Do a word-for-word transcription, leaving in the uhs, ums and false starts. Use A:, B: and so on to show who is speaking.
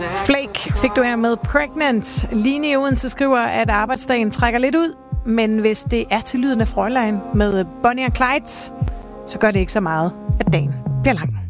A: Flake fik du her med Pregnant. Line i Odense skriver, at arbejdsdagen trækker lidt ud, men hvis det er til lyden af Fräulein med Bonnie og Clyde, så gør det ikke så meget, at dagen bliver lang.